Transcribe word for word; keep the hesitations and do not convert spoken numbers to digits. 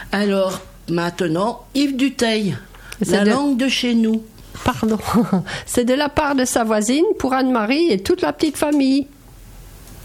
Alors, maintenant, Yves Dutheil, la de... langue de chez nous. Pardon, c'est de la part de sa voisine pour Anne-Marie et toute la petite famille.